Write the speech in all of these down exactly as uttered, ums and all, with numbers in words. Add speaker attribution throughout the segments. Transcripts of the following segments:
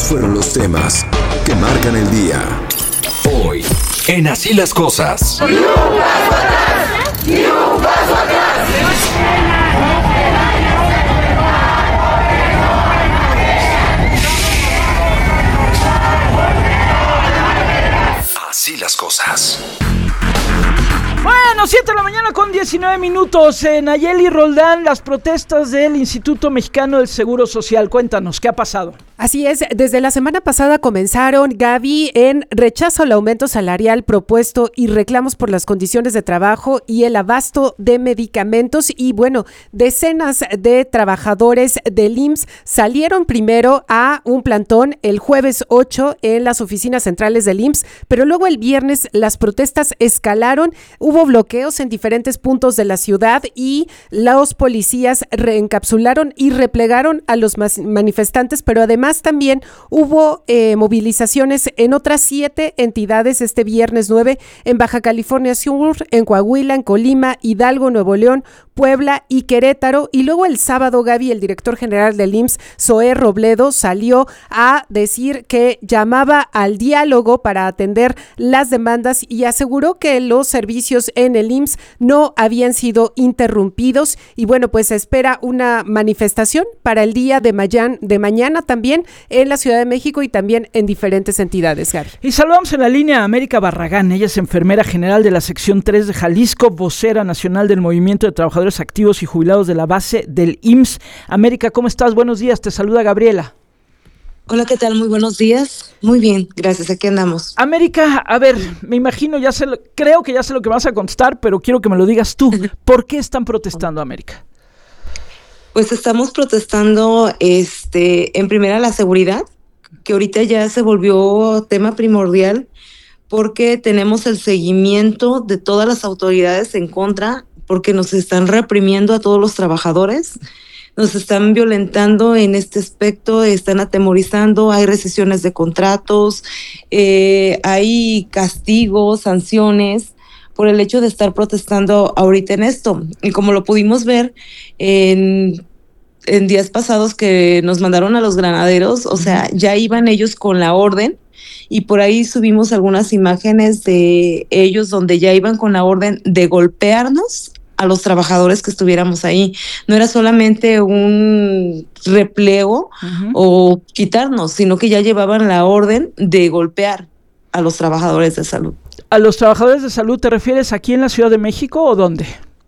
Speaker 1: fueron los temas que marcan el día. Hoy, en Así las Cosas.
Speaker 2: ¡Ni un paso atrás! ¡Ni un paso atrás!
Speaker 1: Así las Cosas.
Speaker 3: Bueno, siete de la mañana con diecinueve minutos. En Nayeli Roldán, las protestas del Instituto Mexicano del Seguro Social. Cuéntanos, ¿qué ha pasado?
Speaker 4: Así es, desde la semana pasada comenzaron, Gaby, en rechazo al aumento salarial propuesto y reclamos por las condiciones de trabajo y el abasto de medicamentos. Y bueno, decenas de trabajadores del I M S S salieron primero a un plantón el jueves ocho en las oficinas centrales del I M S S, pero luego el viernes las protestas escalaron, hubo bloqueos en diferentes puntos de la ciudad y los policías reencapsularon y replegaron a los manifestantes, pero además también hubo eh, movilizaciones en otras siete entidades este viernes nueve en Baja California Sur, en Coahuila, en Colima, Hidalgo, Nuevo León, Puebla y Querétaro. Y luego el sábado, Gaby, el director general del I M S S, Zoé Robledo, salió a decir que llamaba al diálogo para atender las demandas y aseguró que los servicios en el I M S S no habían sido interrumpidos. Y bueno, pues se espera una manifestación para el día de, mañana, de mañana también en la Ciudad de México y también en diferentes entidades, Gaby.
Speaker 3: Y saludamos en la línea a América Barragán. Ella es enfermera general de la sección tres de Jalisco, vocera nacional del Movimiento de Trabajadores Activos y Jubilados de la base del I M S S. América, ¿cómo estás? Buenos días, te saluda Gabriela.
Speaker 5: Hola, ¿qué tal? Muy buenos días. Muy bien, gracias, aquí andamos.
Speaker 3: América, a ver, me imagino, ya sé, lo, creo que ya sé lo que vas a contestar, pero quiero que me lo digas tú. ¿Por qué están protestando, América?
Speaker 5: Pues estamos protestando, este, en primera la seguridad, que ahorita ya se volvió tema primordial, porque tenemos el seguimiento de todas las autoridades en contra, porque nos están reprimiendo a todos los trabajadores, nos están violentando en este aspecto, están atemorizando, hay recesiones de contratos, eh, hay castigos, sanciones, por el hecho de estar protestando ahorita en esto. Y como lo pudimos ver en, en días pasados que nos mandaron a los granaderos, o sea, ya iban ellos con la orden, y por ahí subimos algunas imágenes de ellos donde ya iban con la orden de golpearnos a los trabajadores que estuviéramos ahí. No era solamente un replego uh-huh. o quitarnos, sino que ya llevaban la orden de golpear a los trabajadores de salud.
Speaker 3: ¿A los trabajadores de salud te refieres aquí en la Ciudad de México o dónde?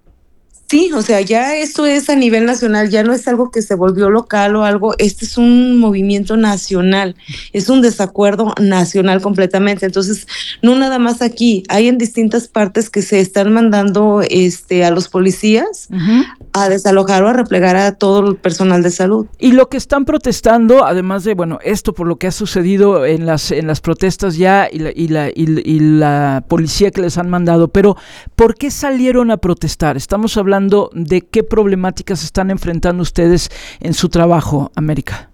Speaker 5: Sí, o sea, ya esto es a nivel nacional, ya no es algo que se volvió local o algo, este es un movimiento nacional, es un desacuerdo nacional completamente. Entonces, no nada más aquí, hay en distintas partes que se están mandando este a los policías uh-huh. a desalojar o a replegar a todo el personal de salud.
Speaker 3: Y lo que están protestando, además de, bueno, esto por lo que ha sucedido en las en las protestas ya y la, y la, y, y la policía que les han mandado, pero ¿por qué salieron a protestar? Estamos hablando de qué problemáticas están enfrentando ustedes en su trabajo, América.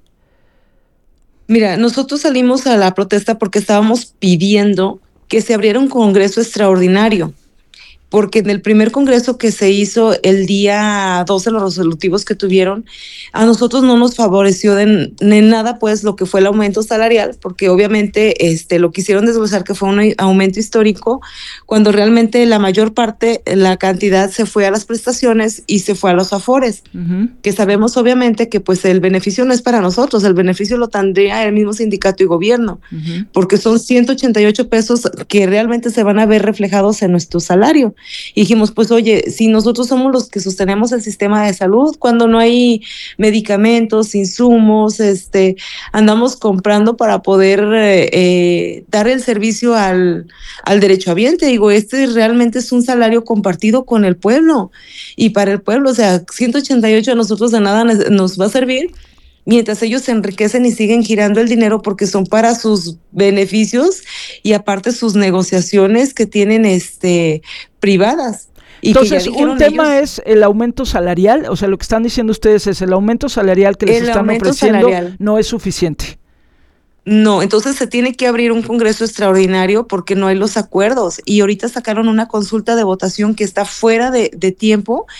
Speaker 5: Mira, nosotros salimos a la protesta porque estábamos pidiendo que se abriera un congreso extraordinario, porque en el primer congreso que se hizo el día doce, los resolutivos que tuvieron, a nosotros no nos favoreció de, de nada pues lo que fue el aumento salarial, porque obviamente este lo quisieron desglosar que fue un aumento histórico, cuando realmente la mayor parte, la cantidad se fue a las prestaciones y se fue a los afores, uh-huh. que sabemos obviamente que pues el beneficio no es para nosotros, el beneficio lo tendría el mismo sindicato y gobierno, uh-huh. porque son ciento ochenta y ocho pesos que realmente se van a ver reflejados en nuestro salario. Y dijimos, pues oye, si nosotros somos los que sostenemos el sistema de salud, cuando no hay medicamentos, insumos, este, andamos comprando para poder eh, eh, dar el servicio al, al derechohabiente. Digo, este realmente es un salario compartido con el pueblo y para el pueblo, o sea, ciento ochenta y ocho a nosotros de nada nos va a servir, mientras ellos se enriquecen y siguen girando el dinero porque son para sus beneficios y aparte sus negociaciones que tienen este privadas.
Speaker 3: Y entonces, un tema ellos, es el aumento salarial, o sea, lo que están diciendo ustedes es el aumento salarial que les están ofreciendo salarial. No es suficiente.
Speaker 5: No, entonces se tiene que abrir un congreso extraordinario porque no hay los acuerdos y ahorita sacaron una consulta de votación que está fuera de, de tiempo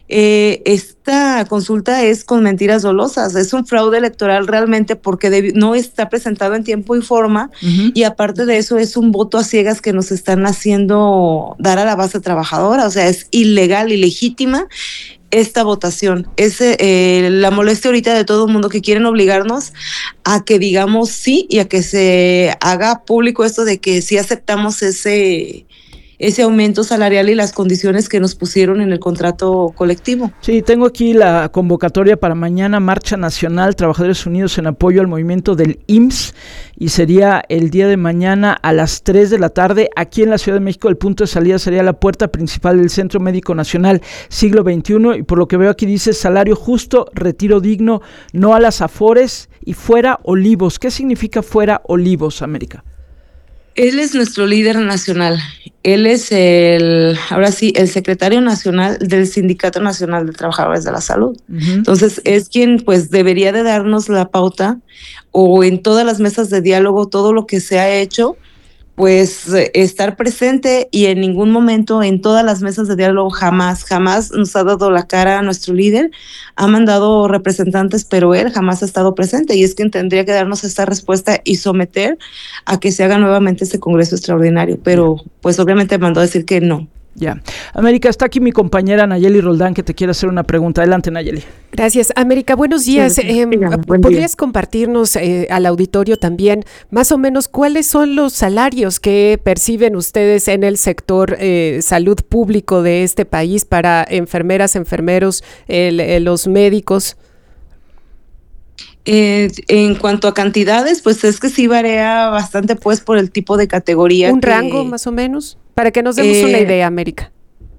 Speaker 5: eh, esta consulta es con mentiras dolosas, es un fraude electoral realmente porque debi- no está presentado en tiempo y forma, uh-huh. y aparte de eso es un voto a ciegas que nos están haciendo dar a la base trabajadora, o sea, es ilegal, ilegítima esta votación. Es eh, la molestia ahorita de todo el mundo que quieren obligarnos a que digamos sí y a que se haga público esto de que sí aceptamos ese... ese aumento salarial y las condiciones que nos pusieron en el contrato colectivo.
Speaker 3: Sí, tengo aquí la convocatoria para mañana, Marcha Nacional, Trabajadores Unidos en apoyo al movimiento del I M S S, y sería el día de mañana a las tres de la tarde, aquí en la Ciudad de México. El punto de salida sería la puerta principal del Centro Médico Nacional Siglo veintiuno, y por lo que veo aquí dice salario justo, retiro digno, no a las afores y fuera Olivos. ¿Qué significa fuera Olivos, América?
Speaker 5: Él es nuestro líder nacional. Él es el, ahora sí, el secretario nacional del Sindicato Nacional de Trabajadores de la Salud. Uh-huh. Entonces, es quien pues debería de darnos la pauta, o en todas las mesas de diálogo, todo lo que se ha hecho, pues estar presente, y en ningún momento en todas las mesas de diálogo jamás, jamás nos ha dado la cara a nuestro líder. Ha mandado representantes, pero él jamás ha estado presente, y es quien tendría que darnos esta respuesta y someter a que se haga nuevamente este congreso extraordinario, pero pues obviamente mandó a decir que no.
Speaker 3: Ya. América, está aquí mi compañera Nayeli Roldán, que te quiere hacer una pregunta. Adelante, Nayeli.
Speaker 4: Gracias. América, buenos días. Sí, eh, buen ¿Podrías día. compartirnos eh, al auditorio también más o menos cuáles son los salarios que perciben ustedes en el sector eh, salud público de este país para enfermeras, enfermeros, el, el, los médicos?
Speaker 5: Eh, en cuanto a cantidades, pues es que sí varía bastante, pues, por el tipo de categoría.
Speaker 4: ¿Un
Speaker 5: que,
Speaker 4: rango más o menos? Para que nos demos eh, una idea, América.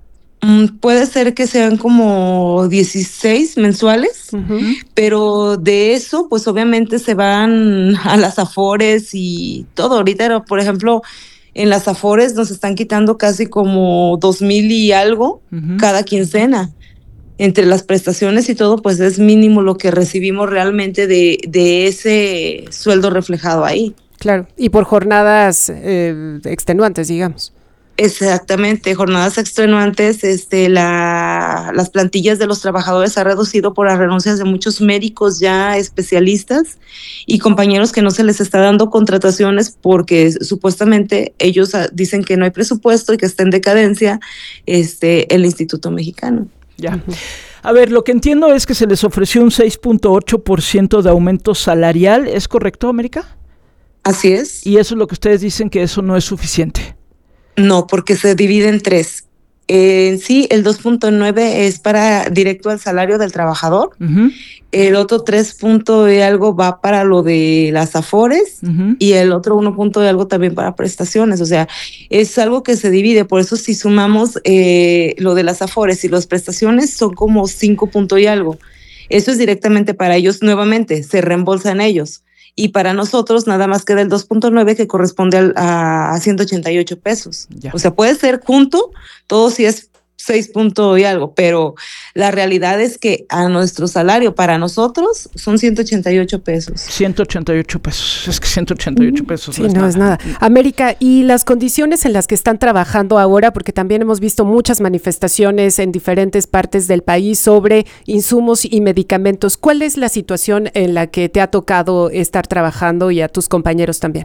Speaker 5: Puede ser que sean como dieciséis mensuales, uh-huh. pero de eso, pues obviamente se van a las afores y todo. Ahorita, por ejemplo, en las afores nos están quitando casi como dos mil y algo uh-huh. cada quincena. Entre las prestaciones y todo, pues es mínimo lo que recibimos realmente de, de ese sueldo reflejado ahí.
Speaker 4: Claro, y por jornadas eh, extenuantes, digamos.
Speaker 5: Exactamente, jornadas extenuantes, este, la, las plantillas de los trabajadores ha reducido por las renuncias de muchos médicos ya especialistas y compañeros que no se les está dando contrataciones porque supuestamente ellos dicen que no hay presupuesto y que está en decadencia este, el Instituto Mexicano.
Speaker 3: Ya. A ver, lo que entiendo es que se les ofreció un seis punto ocho por ciento de aumento salarial, ¿es correcto, América?
Speaker 5: Así es.
Speaker 3: Y eso es lo que ustedes dicen, que eso no es suficiente.
Speaker 5: No, porque se divide en tres. En eh, sí, el dos punto nueve es para directo al salario del trabajador. Uh-huh. El otro tres punto y algo va para lo de las afores, uh-huh. y el otro uno punto y algo también para prestaciones. O sea, es algo que se divide. Por eso si sumamos eh, lo de las afores y las prestaciones son como cinco punto y algo. Eso es directamente para ellos nuevamente, se reembolsan ellos. Y para nosotros nada más queda el dos punto nueve que corresponde al, a, a ciento ochenta y ocho pesos. Ya. O sea, puede ser junto, todo sí es seis puntos y algo, pero la realidad es que a nuestro salario para nosotros son ciento ochenta y ocho pesos.
Speaker 3: ciento ochenta y ocho pesos, es que ciento ochenta y ocho pesos
Speaker 4: sí, no, es, no nada. es nada. América, y las condiciones en las que están trabajando ahora, porque también hemos visto muchas manifestaciones en diferentes partes del país sobre insumos y medicamentos. ¿Cuál es la situación en la que te ha tocado estar trabajando y a tus compañeros también?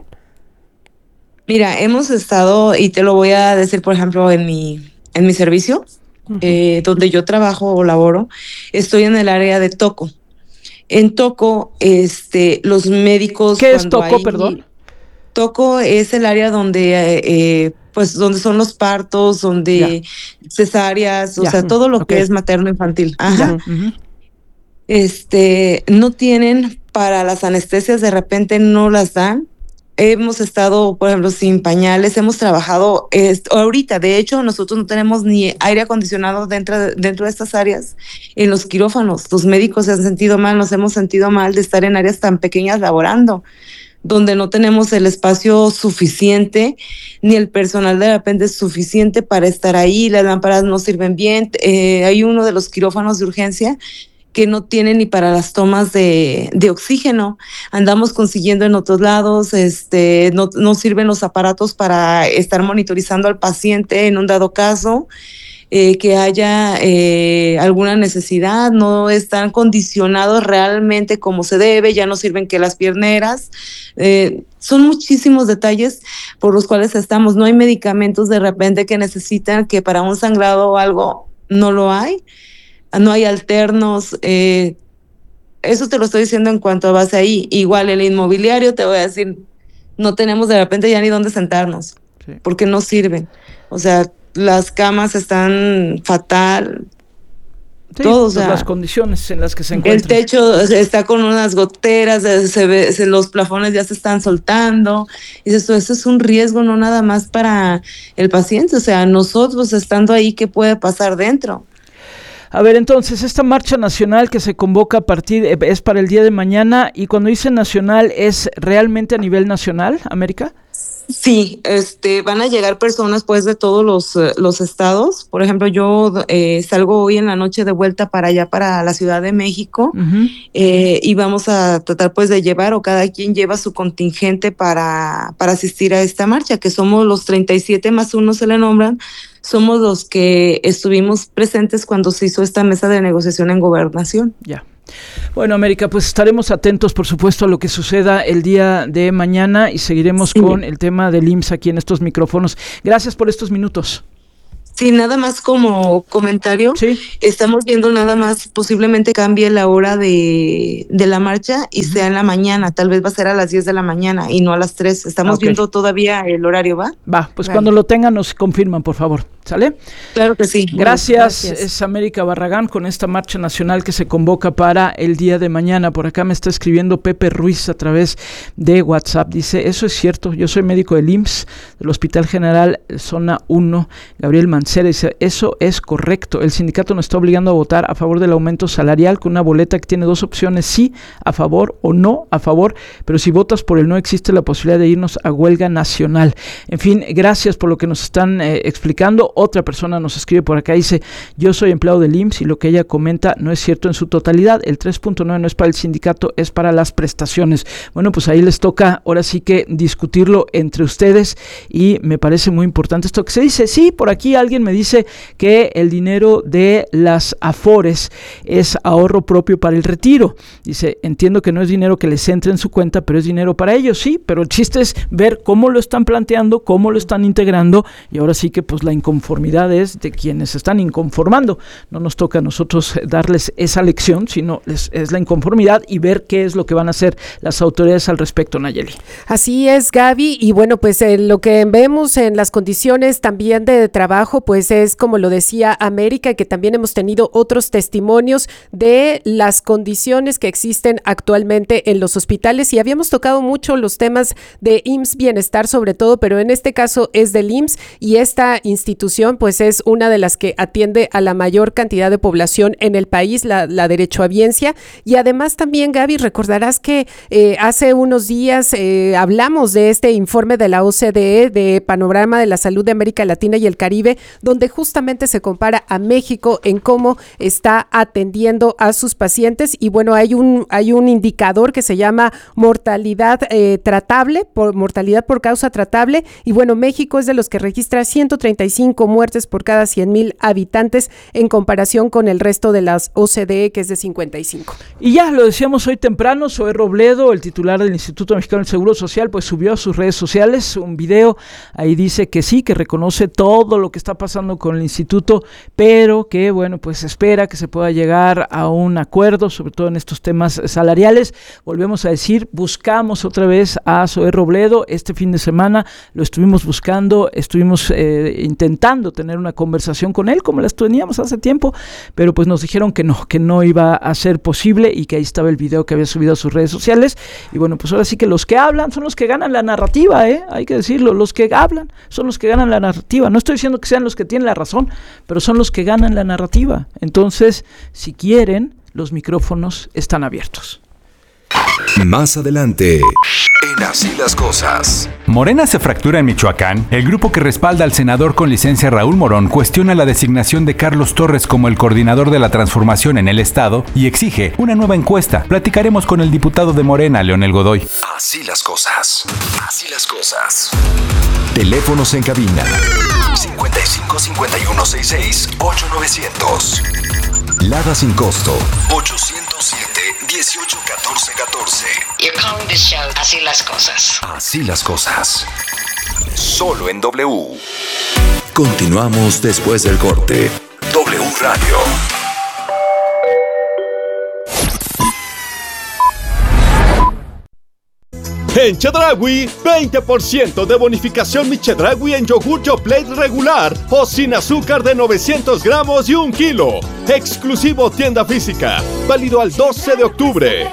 Speaker 5: Mira, hemos estado, y te lo voy a decir, por ejemplo, en mi... En mi servicio, uh-huh. eh, donde yo trabajo o laboro, estoy en el área de Toco. En Toco, este, los médicos...
Speaker 3: ¿Qué es Toco, hay, perdón?
Speaker 5: Toco es el área donde, eh, pues, donde son los partos, donde ya. cesáreas, o ya. sea, todo lo okay. que es materno-infantil. Ajá. Uh-huh. Este, no tienen para las anestesias, de repente no las dan. Hemos estado, por ejemplo, sin pañales, hemos trabajado, eh, ahorita, de hecho, nosotros no tenemos ni aire acondicionado dentro de, dentro de estas áreas, en los quirófanos. Los médicos se han sentido mal, nos hemos sentido mal de estar en áreas tan pequeñas laborando, donde no tenemos el espacio suficiente, ni el personal de repente suficiente para estar ahí, las lámparas no sirven bien. Eh, hay uno de los quirófanos de urgencia que no tiene ni para las tomas de, de oxígeno. Andamos consiguiendo en otros lados, este, no, no sirven los aparatos para estar monitorizando al paciente en un dado caso. eh, que haya eh, alguna necesidad, no están condicionados realmente como se debe, ya no sirven que las pierneras. Eh, son muchísimos detalles por los cuales estamos. No hay medicamentos de repente que necesitan, que para un sangrado o algo no lo hay, no hay alternos. Eh, eso te lo estoy diciendo en cuanto a base ahí. Igual el inmobiliario, te voy a decir, no tenemos de repente ya ni dónde sentarnos, sí, porque no sirven. O sea, las camas están fatal.
Speaker 3: Sí,
Speaker 5: todo, o sea,
Speaker 3: las condiciones en las que se encuentran.
Speaker 5: El techo está con unas goteras, se ve, se, los plafones ya se están soltando. Y eso, eso es un riesgo no nada más para el paciente, o sea, nosotros estando ahí, ¿qué puede pasar dentro?
Speaker 3: A ver, entonces, esta marcha nacional que se convoca a partir, es para el día de mañana, y cuando dice nacional, ¿es realmente a nivel nacional, América?
Speaker 5: Sí, este, van a llegar personas pues de todos los, los estados. Por ejemplo, yo eh, salgo hoy en la noche de vuelta para allá, para la Ciudad de México, uh-huh. eh, y vamos a tratar pues de llevar, o cada quien lleva su contingente para, para asistir a esta marcha, que somos los treinta y siete más uno se le nombran, somos los que estuvimos presentes cuando se hizo esta mesa de negociación en gobernación.
Speaker 3: Ya. Yeah. Bueno, América, pues estaremos atentos, por supuesto, a lo que suceda el día de mañana y seguiremos sí. con el tema del I M S S aquí en estos micrófonos. Gracias por estos minutos.
Speaker 5: Sí, nada más como comentario, sí. estamos viendo nada más, posiblemente cambie la hora de, de la marcha y uh-huh. sea en la mañana, tal vez va a ser a las diez de la mañana y no a las tres, estamos okay. viendo todavía el horario, ¿va?
Speaker 3: Va, pues vale. Cuando lo tengan nos confirman, por favor, ¿sale?
Speaker 5: Claro que sí.
Speaker 3: Gracias, Gracias, es América Barragán con esta marcha nacional que se convoca para el día de mañana. Por acá me está escribiendo Pepe Ruiz a través de WhatsApp, dice, eso es cierto, yo soy médico del I M S S, del Hospital General Zona uno, Gabriel Mancera, dice, eso es correcto, el sindicato nos está obligando a votar a favor del aumento salarial con una boleta que tiene dos opciones, sí, a favor o no a favor, pero si votas por el no existe la posibilidad de irnos a huelga nacional. En fin, gracias por lo que nos están eh, explicando. Otra persona nos escribe por acá, dice, yo soy empleado del I M S S y lo que ella comenta no es cierto en su totalidad, el tres punto nueve no es para el sindicato, es para las prestaciones. Bueno, pues ahí les toca ahora sí que discutirlo entre ustedes y me parece muy importante esto que se dice. Sí, por aquí alguien me dice que el dinero de las afores es ahorro propio para el retiro. Dice, entiendo que no es dinero que les entre en su cuenta, pero es dinero para ellos, sí, pero el chiste es ver cómo lo están planteando, cómo lo están integrando, y ahora sí que pues la inconformidad es de quienes se están inconformando. No nos toca a nosotros darles esa lección, sino es, es la inconformidad y ver qué es lo que van a hacer las autoridades al respecto, Nayeli.
Speaker 4: Así es, Gaby, y bueno, pues eh, lo que vemos en las condiciones también de trabajo, pues es como lo decía América, que también hemos tenido otros testimonios de las condiciones que existen actualmente en los hospitales, y habíamos tocado mucho los temas de I M S S Bienestar sobre todo, pero en este caso es del I M S S, y esta institución pues es una de las que atiende a la mayor cantidad de población en el país, la, la derechohabiencia, y además también, Gaby, recordarás que eh, hace unos días eh, hablamos de este informe de la O C D E de Panorama de la Salud de América Latina y el Caribe, donde justamente se compara a México en cómo está atendiendo a sus pacientes, y bueno, hay un hay un indicador que se llama mortalidad eh, tratable, por mortalidad por causa tratable, y bueno, México es de los que registra ciento treinta y cinco muertes por cada cien mil habitantes en comparación con el resto de las O C D E, que es de cincuenta y cinco.
Speaker 3: Y ya lo decíamos hoy temprano, Zoé Robledo, el titular del Instituto Mexicano del Seguro Social, pues subió a sus redes sociales un video, ahí dice que sí, que reconoce todo lo que está pasando con el instituto, pero que bueno, pues espera que se pueda llegar a un acuerdo, sobre todo en estos temas salariales. Volvemos a decir, buscamos otra vez a Zoé Robledo, este fin de semana lo estuvimos buscando, estuvimos eh, intentando tener una conversación con él, como las teníamos hace tiempo, pero pues nos dijeron que no, que no iba a ser posible, y que ahí estaba el video que había subido a sus redes sociales, y bueno, pues ahora sí que los que hablan son los que ganan la narrativa, ¿eh? Hay que decirlo, los que hablan son los que ganan la narrativa. No estoy diciendo que sean los que tienen la razón, pero son los que ganan la narrativa. Entonces, si quieren, los micrófonos están abiertos.
Speaker 1: Más adelante, en Así las Cosas.
Speaker 6: Morena se fractura en Michoacán. El grupo que respalda al senador con licencia Raúl Morón cuestiona la designación de Carlos Torres como el coordinador de la transformación en el estado y exige una nueva encuesta. Platicaremos con el diputado de Morena, Leonel Godoy.
Speaker 1: Así las cosas. Así las cosas. Teléfonos en cabina. cincuenta y cinco, cincuenta y uno, sesenta y seis, ocho novecientos. Lada sin costo. ochocientos siete, dieciocho, catorce, catorce.
Speaker 7: You're calling this show Así las Cosas.
Speaker 1: Así las cosas. Solo en W. Continuamos después del corte. W Radio.
Speaker 8: En Chedraui, veinte por ciento de bonificación mi Chedraui en yogur Yoplait regular o sin azúcar de novecientos gramos y un kilo. Exclusivo tienda física. Válido al doce de octubre.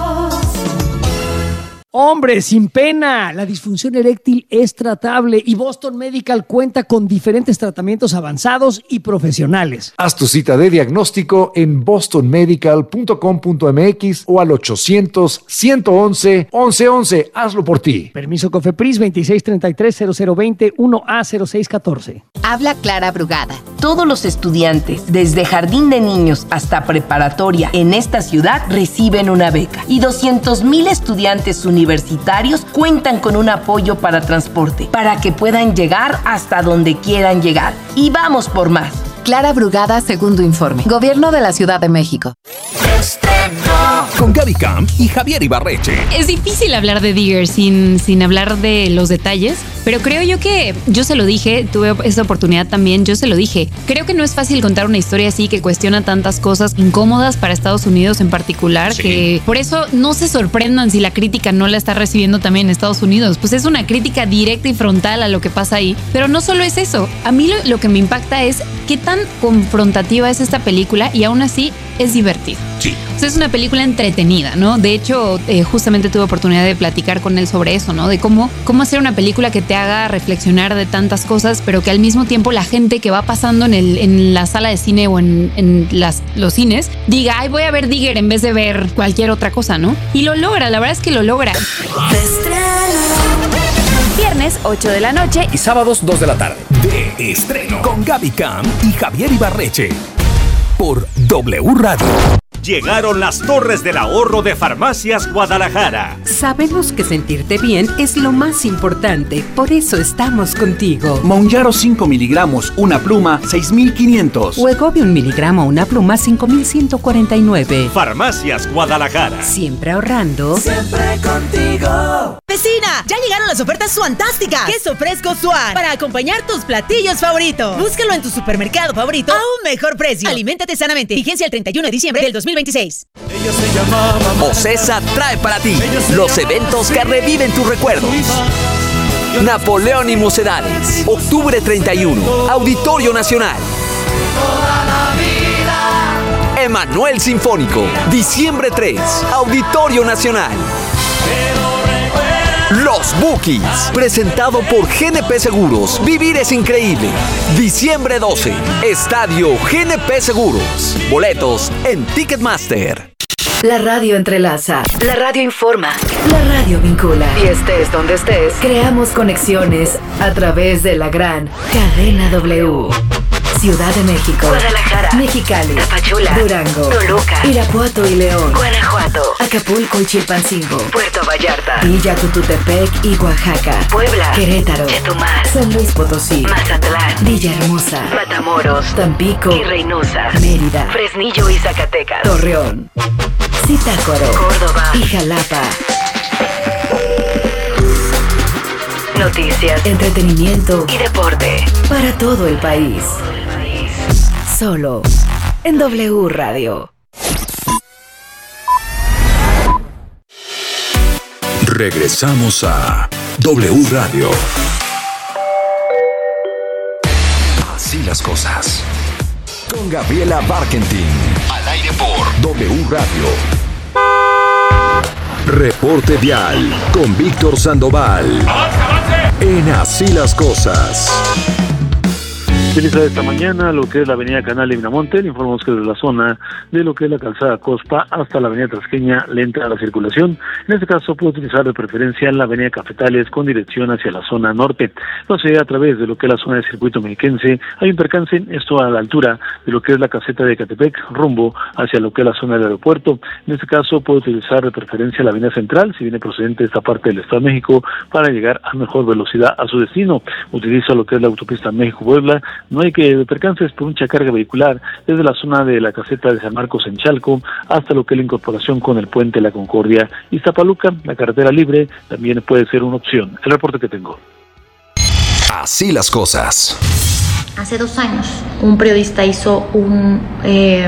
Speaker 9: Hombre, sin pena, la disfunción eréctil es tratable y Boston Medical cuenta con diferentes tratamientos avanzados y profesionales.
Speaker 10: Haz tu cita de diagnóstico en boston medical punto com punto m x o al ochocientos, ciento once, once once. Hazlo por ti.
Speaker 9: Permiso COFEPRIS veintiséis treinta y tres, cero cero veinte, uno A cero seis catorce.
Speaker 11: Habla Clara Brugada. Todos los estudiantes, desde jardín de niños hasta preparatoria en esta ciudad, reciben una beca. Y doscientos mil estudiantes universitarios cuentan con un apoyo para transporte, para que puedan llegar hasta donde quieran llegar. Y vamos por más.
Speaker 12: Clara Brugada, segundo informe. Gobierno de la Ciudad de México.
Speaker 1: Con Gaby Camp y Javier Ibarreche.
Speaker 13: Es difícil hablar de Digger sin, sin hablar de los detalles, pero creo yo que yo se lo dije, tuve esa oportunidad también, yo se lo dije. Creo que no es fácil contar una historia así que cuestiona tantas cosas incómodas para Estados Unidos en particular, sí. Que por eso no se sorprendan si la crítica no la está recibiendo también en Estados Unidos, pues es una crítica directa y frontal a lo que pasa ahí. Pero no solo es eso, a mí lo, lo que me impacta es qué tan confrontativa es esta película y aún así es divertida.
Speaker 1: Sí.
Speaker 13: O sea, es una película entretenida, ¿no? De hecho, eh, justamente tuve oportunidad de platicar con él sobre eso, ¿no? De cómo, cómo hacer una película que te haga reflexionar de tantas cosas, pero que al mismo tiempo la gente que va pasando en, el, en la sala de cine o en, en las, los cines diga, ay, voy a ver Digger en vez de ver cualquier otra cosa, ¿no? Y lo logra, la verdad es que lo logra.
Speaker 14: Viernes, ocho de la noche.
Speaker 1: Y sábados, dos de la tarde. De estreno. Con Gaby Camp y Javier Ibarreche. Por W Radio.
Speaker 15: Llegaron las Torres del Ahorro de Farmacias Guadalajara.
Speaker 16: Sabemos que sentirte bien es lo más importante, por eso estamos contigo.
Speaker 17: Mounjaro cinco miligramos, una pluma, seis mil quinientos.
Speaker 16: Wegovy un miligramo, una pluma, cinco mil ciento cuarenta y nueve.
Speaker 15: Farmacias Guadalajara.
Speaker 16: Siempre ahorrando.
Speaker 18: Siempre contigo.
Speaker 19: Vecina, ya llegaron las ofertas fantásticas. Queso fresco Swan para acompañar tus platillos favoritos. Búscalo en tu supermercado favorito a un mejor precio. Aliméntate sanamente. Vigencia el treinta y uno de diciembre del dos mil veintiséis.
Speaker 20: OCESA trae para ti los eventos que reviven tus recuerdos. Napoleón y Mocedades, octubre treinta y uno, Auditorio Nacional. Emanuel Sinfónico, diciembre tres, Auditorio Nacional. Los Bookies, presentado por G N P Seguros. Vivir es increíble. Diciembre doce, Estadio G N P Seguros. Boletos en Ticketmaster.
Speaker 12: La radio entrelaza, la radio informa, la radio vincula. Y estés donde estés, creamos conexiones a través de la gran cadena W. Ciudad de México, Guadalajara, Mexicali, Tapachula, Durango, Toluca, Irapuato y León, Guanajuato, Acapulco y Chilpancingo, Puerto Vallarta, Villa Tututepec y Oaxaca, Puebla, Querétaro, Chetumal, San Luis Potosí, Mazatlán, Villahermosa, Matamoros, Tampico y Reynosa, Mérida, Fresnillo y Zacatecas, Torreón, Zitácuaro, Córdoba y Jalapa. Noticias, entretenimiento y deporte para todo el país. Solo en W Radio.
Speaker 1: Regresamos a W Radio. Así las cosas. Con Gabriela Barkentin. Al aire por W Radio. Reporte Vial con Víctor Sandoval. En Así las Cosas.
Speaker 21: Se inicia esta mañana lo que es la avenida Canal de Minamonte. Le informamos que desde la zona de lo que es la calzada Cospa hasta la avenida Tasqueña le entra la circulación. En este caso puede utilizar de preferencia la avenida Cafetales con dirección hacia la zona norte. Entonces, a través de lo que es la zona de circuito mexiquense, hay un percance, esto a la altura de lo que es la caseta de Catepec, rumbo hacia lo que es la zona del aeropuerto. En este caso puede utilizar de preferencia la avenida Central, si viene procedente de esta parte del Estado de México, para llegar a mejor velocidad a su destino. Utiliza lo que es la autopista México-Puebla. No hay que percances por mucha carga vehicular desde la zona de la caseta de San Marcos en Chalco hasta lo que es la incorporación con el puente La Concordia. Iztapaluca, la carretera libre, también puede ser una opción. El reporte que tengo.
Speaker 1: Así las cosas.
Speaker 22: Hace dos años, un periodista hizo un eh,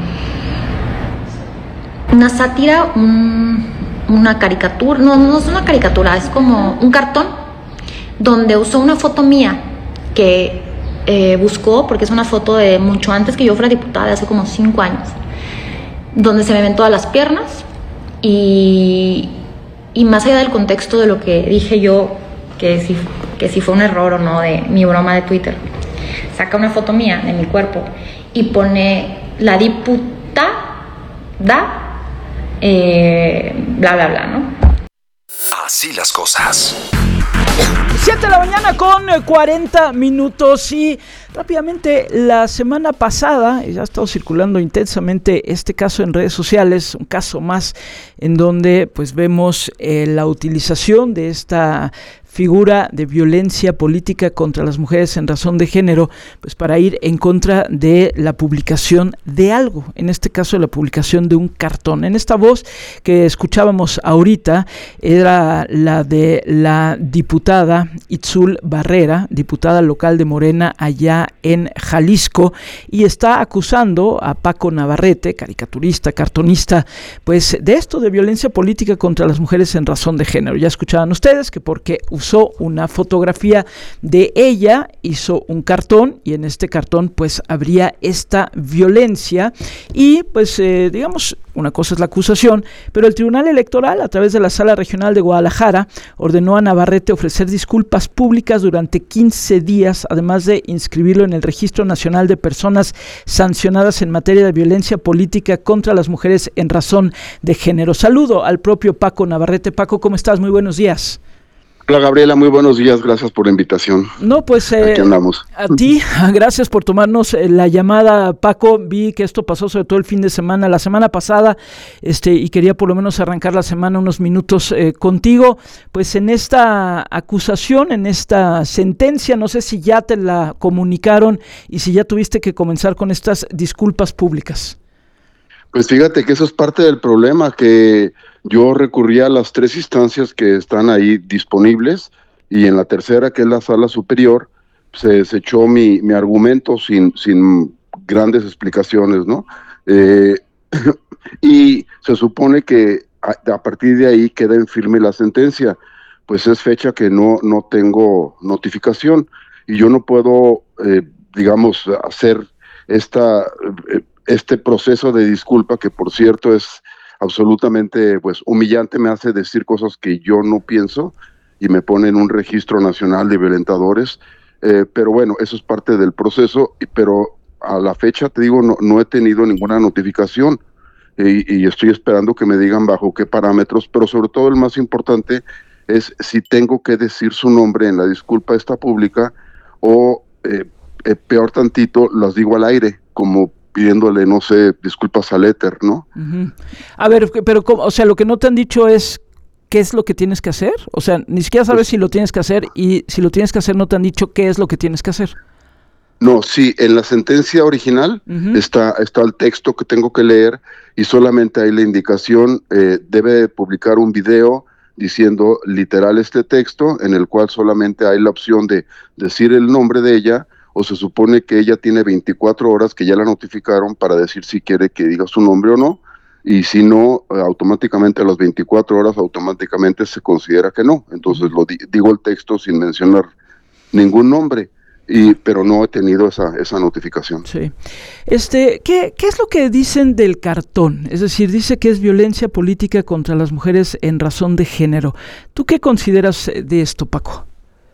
Speaker 22: una sátira, un, una caricatura, no, no es una caricatura, es como un cartón donde usó una foto mía que eh, buscó, porque es una foto de mucho antes que yo fuera diputada, de hace como cinco años, donde se me ven todas las piernas y, y más allá del contexto de lo que dije yo, que si, que si fue un error o no de mi broma de Twitter, saca una foto mía de mi cuerpo y pone la diputada, eh, bla, bla, bla, ¿no?
Speaker 1: Así las cosas.
Speaker 3: siete de la mañana con cuarenta minutos y rápidamente la semana pasada, ya ha estado circulando intensamente este caso en redes sociales, un caso más en donde pues vemos eh, la utilización de esta figura de violencia política contra las mujeres en razón de género, pues para ir en contra de la publicación de algo, en este caso la publicación de un cartón. En esta voz que escuchábamos ahorita era la de la diputada Itzul Barrera, diputada local de Morena allá en Jalisco, y está acusando a Paco Navarrete, caricaturista, cartonista, pues de esto de violencia política contra las mujeres en razón de género. Ya escuchaban ustedes que porque usó una fotografía de ella, hizo un cartón y en este cartón pues habría esta violencia y pues eh, digamos, una cosa es la acusación, pero el Tribunal Electoral a través de la Sala Regional de Guadalajara ordenó a Navarrete ofrecer disculpas públicas durante quince días, además de inscribirlo en el Registro Nacional de Personas Sancionadas en materia de violencia política contra las mujeres en razón de género. Saludo al propio Paco Navarrete. Paco, ¿cómo estás? Muy buenos días.
Speaker 23: Hola Gabriela, muy buenos días, gracias por la invitación.
Speaker 3: No, pues eh,
Speaker 23: aquí andamos.
Speaker 3: A ti, gracias por tomarnos eh, la llamada, Paco. Vi que esto pasó sobre todo el fin de semana, la semana pasada, este, y quería por lo menos arrancar la semana unos minutos eh, contigo, pues en esta acusación, en esta sentencia, no sé si ya te la comunicaron y si ya tuviste que comenzar con estas disculpas públicas.
Speaker 23: Pues fíjate que eso es parte del problema, que yo recurrí a las tres instancias que están ahí disponibles y en la tercera, que es la sala superior, se desechó mi, mi argumento sin, sin grandes explicaciones, ¿no? Eh, y se supone que a, a partir de ahí queda en firme la sentencia, pues es fecha que no, no tengo notificación y yo no puedo, eh, digamos, hacer esta... Eh, este proceso de disculpa, que por cierto es absolutamente pues humillante, me hace decir cosas que yo no pienso y me pone en un registro nacional de violentadores, eh, pero bueno, eso es parte del proceso, pero a la fecha, te digo, no, no he tenido ninguna notificación y, y estoy esperando que me digan bajo qué parámetros, pero sobre todo el más importante es si tengo que decir su nombre en la disculpa esta pública o eh, eh, peor tantito, las digo al aire, como pidiéndole, no sé, disculpas al éter, ¿no? Uh-huh.
Speaker 3: A ver, pero, o sea, lo que no te han dicho es qué es lo que tienes que hacer, o sea, ni siquiera sabes pues, si lo tienes que hacer y si lo tienes que hacer no te han dicho qué es lo que tienes que hacer.
Speaker 23: No, sí, en la sentencia original uh-huh. está, está el texto que tengo que leer y solamente hay la indicación, eh, debe publicar un video diciendo literal este texto, en el cual solamente hay la opción de decir el nombre de ella, o se supone que ella tiene veinticuatro horas que ya la notificaron para decir si quiere que diga su nombre o no, y si no, automáticamente a las veinticuatro horas automáticamente se considera que no. Entonces lo di- digo el texto sin mencionar ningún nombre, y pero no he tenido esa esa notificación.
Speaker 3: Sí. Este, ¿qué, qué es lo que dicen del cartón? Es decir, dice que es violencia política contra las mujeres en razón de género. ¿Tú qué consideras de esto, Paco?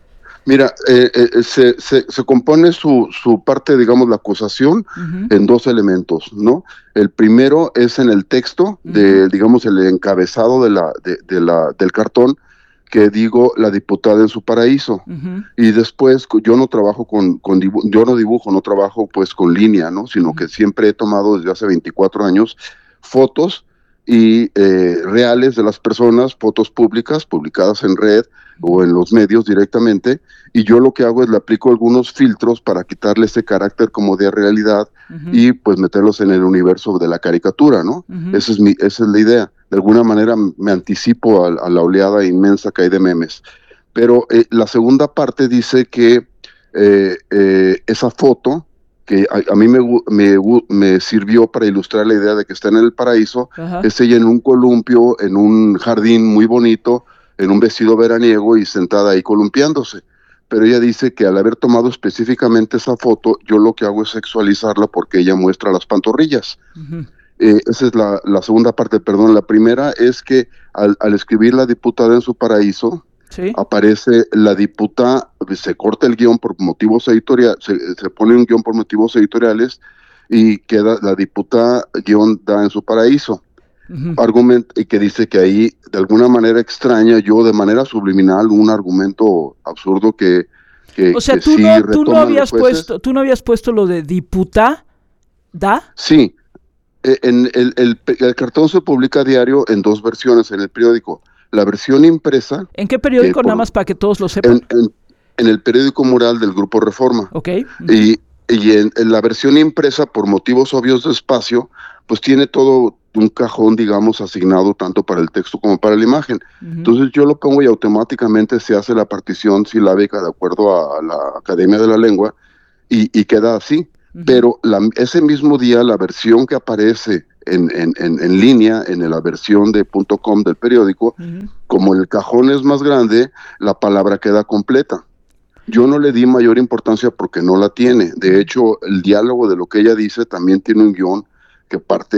Speaker 23: Mira, eh, eh, se, se, se compone su, su parte, digamos, la acusación uh-huh. en dos elementos, ¿no? El primero es en el texto, uh-huh. de, digamos, el encabezado de la, de, de la, del cartón, que digo, la diputada en su paraíso. Uh-huh. Y después, yo no trabajo con, con dibu- yo no dibujo, no trabajo pues con línea, ¿no? Sino uh-huh. que siempre he tomado desde hace veinticuatro años fotos y eh, reales de las personas, fotos públicas, publicadas en red o en los medios directamente, y yo lo que hago es le aplico algunos filtros para quitarle ese carácter como de realidad uh-huh. y pues meterlos en el universo de la caricatura, ¿no? Uh-huh. Esa es mi, esa es la idea. De alguna manera me anticipo a, a la oleada inmensa que hay de memes. Pero eh, la segunda parte dice que eh, eh, esa foto, que a, a mí me, me, me sirvió para ilustrar la idea de que está en el paraíso, uh-huh. es ella en un columpio, en un jardín muy bonito, en un vestido veraniego y sentada ahí columpiándose. Pero ella dice que al haber tomado específicamente esa foto, yo lo que hago es sexualizarla porque ella muestra las pantorrillas. Uh-huh. Eh, esa es la, la segunda parte, perdón. La primera es que al, al escribir la diputada en su paraíso, ¿sí? Aparece la diputada, se corta el guión por motivos editoriales, se, se pone un guión por motivos editoriales y queda la diputada guión da en su paraíso. Uh-huh. Argumento, y que dice que ahí de alguna manera extraña yo de manera subliminal un argumento absurdo que, que
Speaker 3: o sea
Speaker 23: que
Speaker 3: tú,
Speaker 23: sí
Speaker 3: no, tú no habías
Speaker 23: jueces.
Speaker 3: puesto tú no habías puesto lo de diputada da
Speaker 23: sí eh, en el, el, el cartón se publica a diario en dos versiones en el periódico, la versión impresa.
Speaker 3: ¿En qué periódico?
Speaker 23: Por,
Speaker 3: nada más para que todos lo sepan.
Speaker 23: En, en, en el periódico Mural del Grupo Reforma.
Speaker 3: Okay.
Speaker 23: Y, y en, en la versión impresa, por motivos obvios de espacio, pues tiene todo un cajón, digamos, asignado tanto para el texto como para la imagen. Uh-huh. Entonces yo lo pongo y automáticamente se hace la partición silábica de acuerdo a, a la Academia de la Lengua y, y queda así. Uh-huh. Pero la, ese mismo día la versión que aparece en, en, en, en línea, en la versión de punto com del periódico, uh-huh. como el cajón es más grande, la palabra queda completa. Yo no le di mayor importancia porque no la tiene. De hecho, el diálogo de lo que ella dice también tiene un guión que parte